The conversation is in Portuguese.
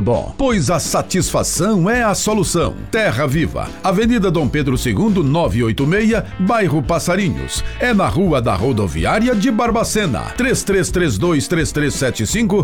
bom, pois a satisfação é a solução. Terra Viva, Avenida Dom Pedro II, 986, bairro Passarinhos. É na Rua da Rodoviária de Barbacena. 3332-3375